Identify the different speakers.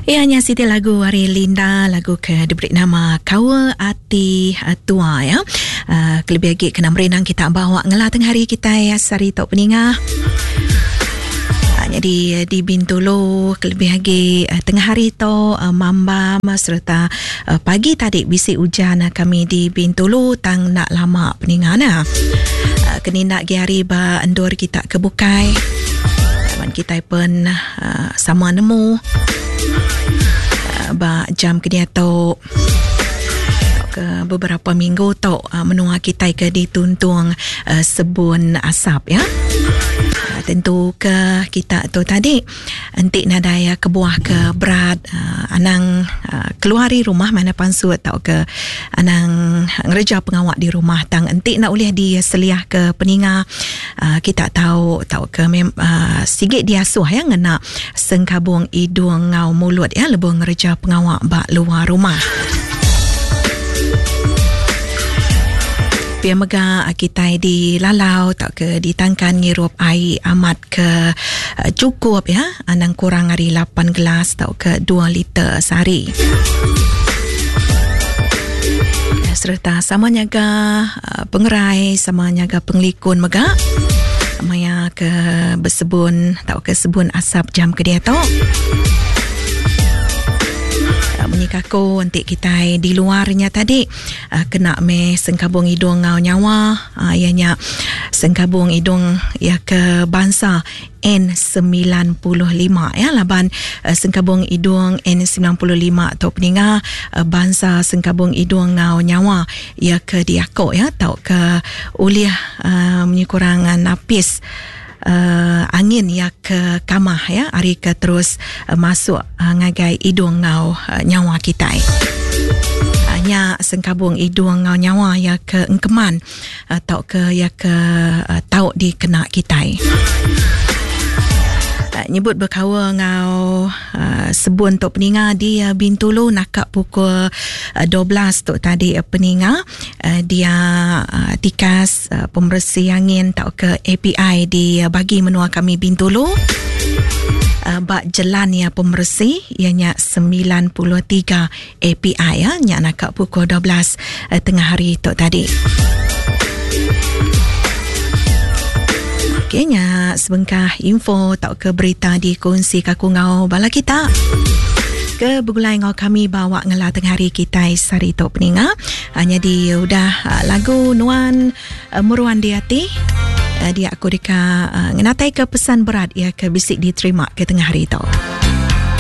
Speaker 1: Ianya Siti lagu Ari Linda, lagu ke diberi nama Kawa Ati Tua ya. Kelebih lagi kena merenang kita bawa ngelah tengah hari kita ya sari tok peningah. Jadi di Bintulu kelebih lagi tengah hari to mambam serta pagi tadi bisi hujan kami di Bintulu tang nak lama peningana. Kini nak hari ba endor kita ke Bukai. Kita pun sama nemu ba jam ke dia to ke beberapa minggu to menua kita ke dituntung sebun asap ya. Tentu ke kita tu tadi entik nadaya ke buah ke berat anang keluar dari rumah mana pansut tau ke anang ngereja pengawak di rumah tang entik nak ulih di seliah ke peninga kita tahu ke sigit dia suah ya ngena sengkabung hidung ngau mulut ya lebih ngereja pengawak bak luar rumah. Biar mega kita di lalau tak ke ditangkan ngirup air amat ke cukup ya anang kurang hari 8 gelas tak ke 2 liter sehari. Serta sama nyaga pengerai sama nyaga penglikun mega maya ke bersebun tak ke sebun asap jam ke dia tu. Menyikaku untuk kita di luarnya tadi kena me sengkabung hidung ngau nyawa ianya sengkabung hidung ya ke bangsa N95 ya laban sengkabung hidung N95 atau peninga bangsa sengkabung hidung ngau nyawa ya ke diako ya tau ke uliah menyekurangan napis angin ya ke kamah ya hari ke terus masuk ngagai hidung ngau nyawa kita hanya sengkabung hidung ngau nyawa ya ke engkeman atau ke ya ke tau di kena kita nyebut berkawa ngau sebun tok peninga di Bintulu nakak pukul 12 tok tadi peninga dia tikas pembersih angin tau ke API di bagi menua kami Bintulu bak jalan ya pembersih ianya 93 API ya nya nakak pukul 12 tengah hari tok tadi. Kayaknya sebengkah info tak ke berita di kongsi kaku ngau bala kita ke begulai ngau kami bawa ngelah tengah hari kita sari tok peninga hanya di udah lagu nuan muruan di hati dia aku deka ngenatai ke pesan berat ya ke bisik diterima ke tengah hari tok.